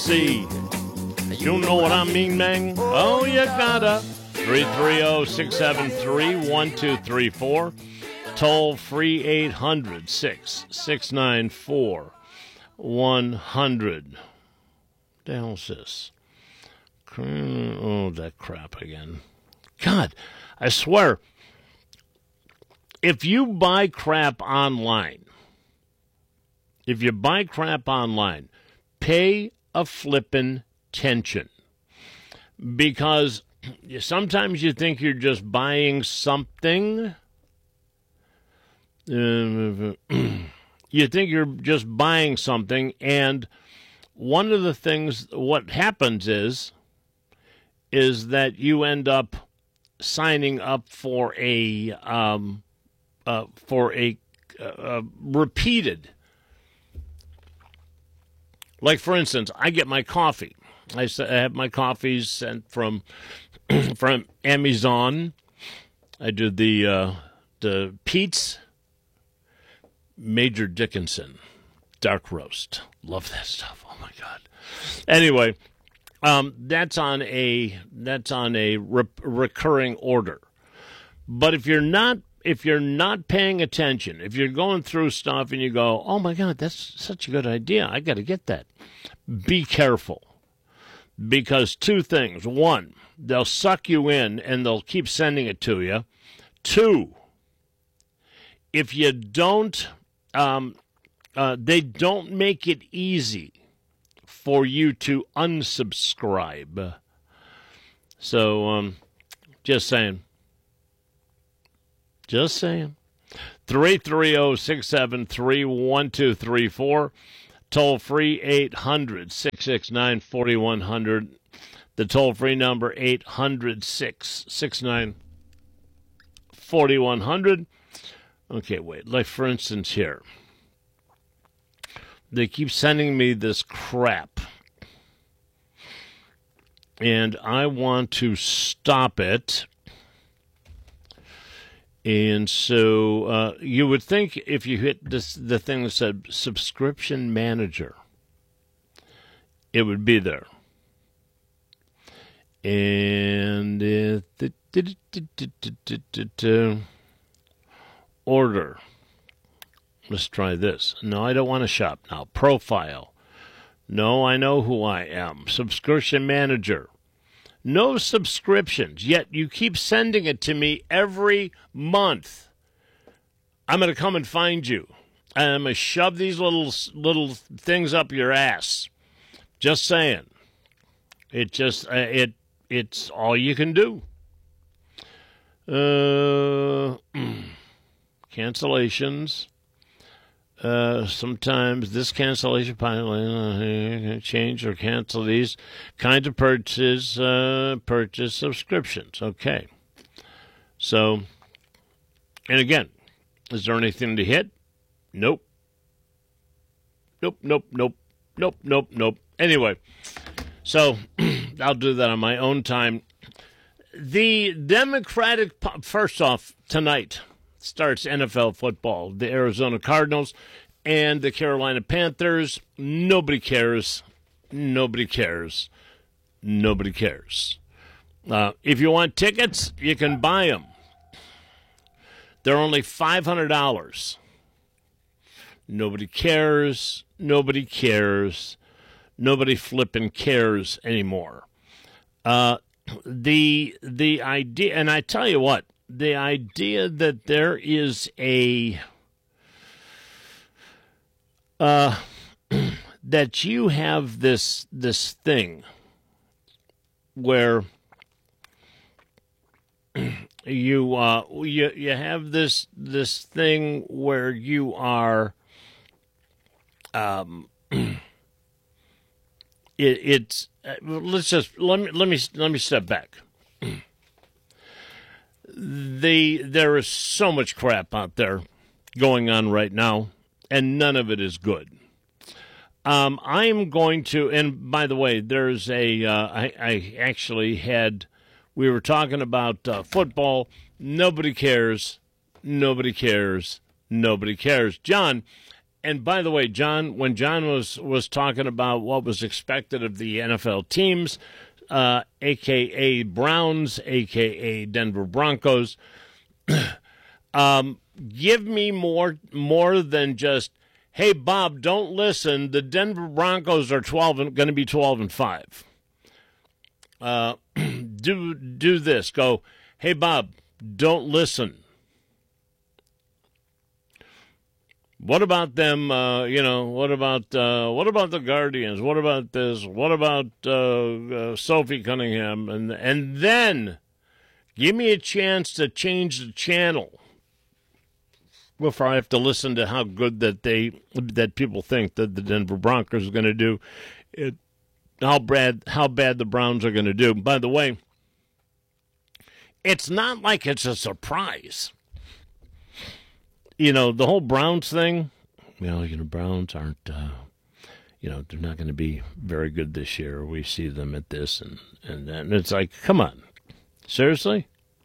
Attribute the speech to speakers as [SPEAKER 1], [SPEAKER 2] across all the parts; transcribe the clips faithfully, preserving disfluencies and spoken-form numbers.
[SPEAKER 1] C. You know what I mean, man? Oh, you gotta. three three zero, six seven three, one two three four. Toll free eight hundred, six six nine four, one hundred. What the hell is this? Oh, that crap again. God, I swear, if you buy crap online, if you buy crap online, pay a flippin' attention. Because sometimes you think you're just buying something. Uh, you think you're just buying something, and one of the things, what happens is, is that you end up signing up for a um, uh, for a uh, repeated. Like, for instance, I get my coffee. I have my coffees sent from from Amazon. I do the uh, the Pete's Major Dickinson dark roast. Love that stuff. Oh my God. Anyway, um, that's on a that's on a re- recurring order. But if you're not if you're not paying attention, if you're going through stuff and you go, "Oh my God, that's such a good idea. I got to get that." Be careful. Because two things. One, they'll suck you in and they'll keep sending it to you. Two, if you don't, um, uh, they don't make it easy for you to unsubscribe. So, um, just saying. Just saying. three three zero, six seven three, one two three four. Toll free eight hundred, six six nine, four one zero zero. The toll free number eight hundred, six six nine, four one zero zero. Okay, wait. Like, for instance, here. They keep sending me this crap. And I want to stop it. And so uh, you would think if you hit this, the thing that said subscription manager, it would be there. And uh, order. Let's try this. No, I don't want to shop now. Profile. No, I know who I am. Subscription manager. No subscriptions, yet you keep sending it to me every month. I'm going to come and find you. And I'm going to shove these little little things up your ass. Just saying. It just, uh, it it's all you can do. Uh, cancellations. Uh, sometimes this cancellation pilot uh, change or cancel these kinds of purchases, uh, purchase subscriptions. Okay. So, and again, is there anything to hit? Nope. Nope, nope, nope, nope, nope, nope. Anyway, so I'll do that on my own time. The Democratic, first off, tonight starts N F L football. The Arizona Cardinals and the Carolina Panthers. Nobody cares. Nobody cares. Nobody cares. Uh, if you want tickets, you can buy them. They're only five hundred dollars. Nobody cares. Nobody cares. Nobody flipping cares anymore. Uh, the the idea, and I tell you what, the idea that there is a uh, that you have this this thing where you uh, you you have this this thing where you are um it, it's uh, let's just let me let me let me step back. The there is so much crap out there going on right now, and none of it is good. Um, I am going to, and by the way, there's a. Uh, I, I actually had. We were talking about uh, football. Nobody cares. Nobody cares. Nobody cares. John, and by the way, John, when John was, was talking about what was expected of the N F L teams, uh, a k a. Browns, a k a. Denver Broncos, um, give me more more than just, hey, Bob, don't listen. The Denver Broncos are twelve and going to be twelve and five. Uh, do do this. Go, hey, Bob, don't listen. What about them? Uh, you know, what about uh, what about the Guardians? What about this? What about uh, uh, Sophie Cunningham? And and then give me a chance to change the channel before I have to listen to how good that they that people think that the Denver Broncos are going to do. It, how bad how bad the Browns are going to do. By the way, it's not like it's a surprise. You know, the whole Browns thing, you know, you know, Browns aren't, uh, you know, they're not going to be very good this year. We see them at this and, and that. And it's like, come on. Seriously?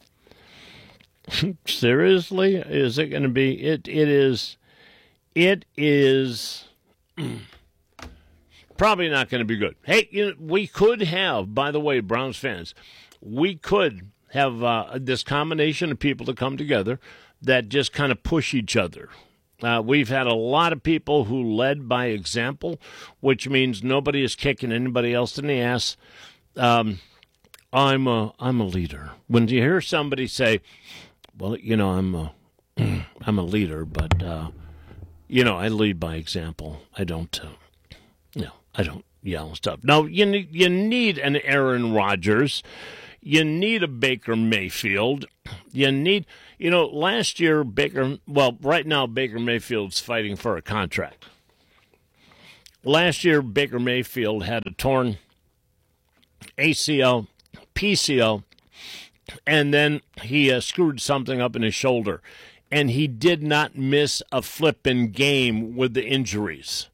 [SPEAKER 1] Seriously? Is it going to be? It, it is, it is probably not going to be good. Hey, you know, we could have, by the way, Browns fans, we could have uh, this combination of people to come together that just kind of push each other. Uh, we've had a lot of people who led by example, which means nobody is kicking anybody else in the ass. Um, I'm a I'm a leader. When you hear somebody say, "Well, you know, I'm a I'm a leader," but uh, you know, I lead by example. I don't, uh, you know, I don't yell and stuff. No, you need, you need an Aaron Rodgers. You need a Baker Mayfield. You need, you know, last year, Baker, well, right now, Baker Mayfield's fighting for a contract. Last year, Baker Mayfield had a torn A C L, P C L, and then he uh, screwed something up in his shoulder. And he did not miss a flipping game with the injuries.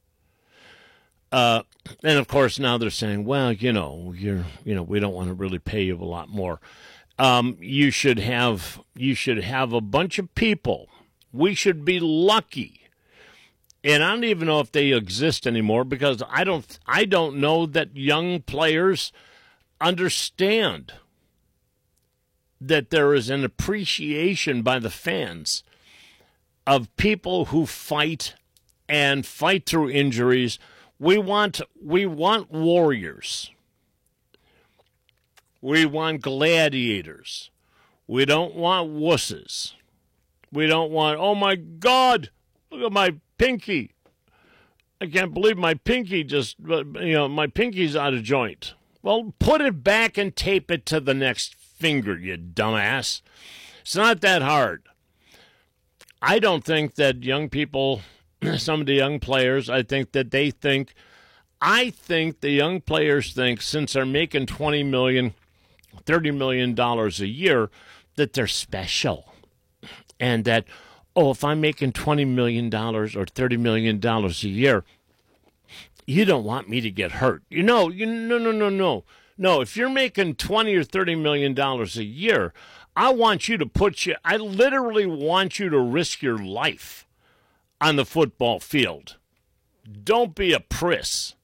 [SPEAKER 1] Uh, and of course now they're saying, well, you know, you're, you know, we don't want to really pay you a lot more. Um, you should have, you should have a bunch of people. We should be lucky. And I don't even know if they exist anymore because I don't, I don't know that young players understand that there is an appreciation by the fans of people who fight and fight through injuries. We want we want warriors. We want gladiators. We don't want wusses. We don't want, oh my God, look at my pinky. I can't believe my pinky just, you know, my pinky's out of joint. Well, put it back and tape it to the next finger, you dumbass. It's not that hard. I don't think that young people, some of the young players, I think that they think, I think the young players think since they're making twenty million dollars, thirty million dollars a year, that they're special. And that, oh, if I'm making twenty million dollars or thirty million dollars a year, you don't want me to get hurt. You know, you no, no, no, no. No, if you're making twenty or thirty million dollars a year, I want you to put you, I literally want you to risk your life on the football field. Don't be a priss.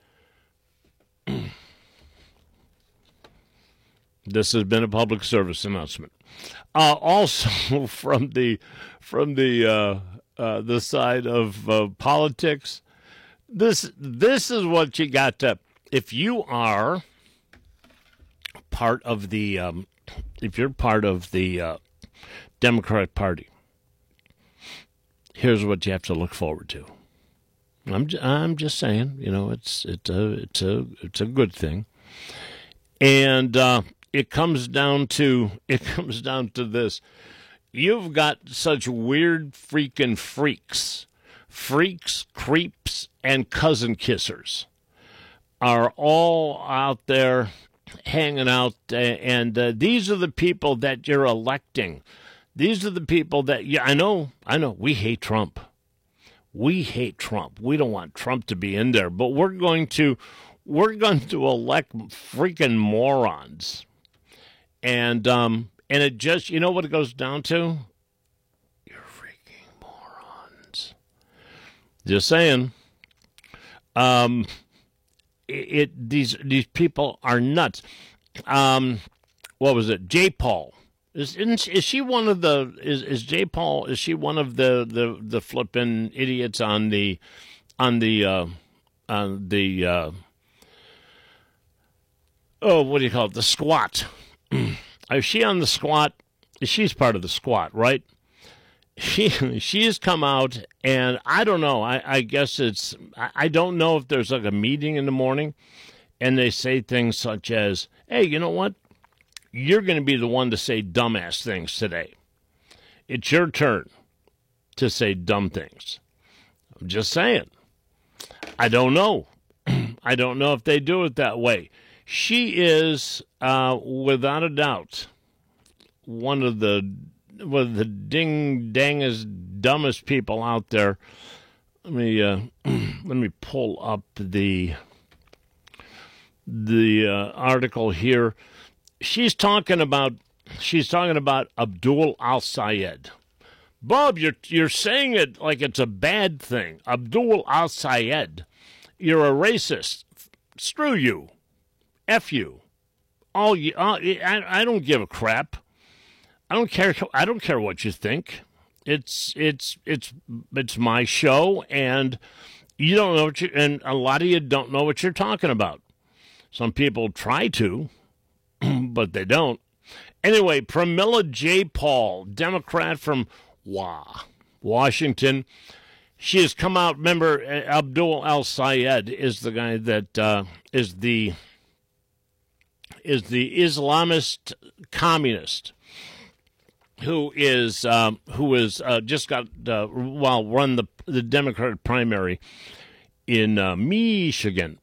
[SPEAKER 1] This has been a public service announcement. Uh, also, from the from the uh, uh, the side of uh, politics, this this is what you got to. If you are part of the, um, if you're part of the uh, Democratic Party, here's what you have to look forward to. I'm j- I'm just saying, you know, it's it's a it's a it's a good thing, and uh, it comes down to it comes down to this: you've got such weird freaking freaks, freaks, creeps, and cousin kissers are all out there hanging out, uh, and uh, these are the people that you're electing. These are the people that, yeah, I know, I know, we hate Trump. We hate Trump. We don't want Trump to be in there, but we're going to, we're going to elect freaking morons. And, um, and it just, you know what it goes down to? You're freaking morons. Just saying. Um, it, it these these people are nuts. Um, what was it? J. Paul is isn't, is she one of the is is J. Paul is she one of the the the flipping idiots on the on the uh, on the uh, oh what do you call it the squat? Is she on the squat? She's part of the squat, right? She she has come out, and I don't know. I, I guess it's I, I don't know if there's like a meeting in the morning, and they say things such as, "Hey, you know what? You're going to be the one to say dumbass things today. It's your turn to say dumb things." I'm just saying. I don't know. I don't know if they do it that way. She is, uh, without a doubt, one of the one of the ding dangest dumbest people out there. Let me uh, let me pull up the the uh, article here. She's talking about she's talking about Abdul Al-Sayed. Bob, you're you're saying it like it's a bad thing. Abdul Al-Sayed, you're a racist. Screw you. F you. All you. Uh, I, I don't give a crap. I don't care. I don't care what you think. It's it's it's it's my show, and you don't know what you. And a lot of you don't know what you're talking about. Some people try to, but they don't. Anyway, Pramila J. Paul, Democrat from Wa, Washington. She has come out. Remember, Abdul Al-Sayed is the guy that uh, is the is the Islamist communist who is um, who is uh, just got uh, well run the the Democratic primary in uh, Michigan.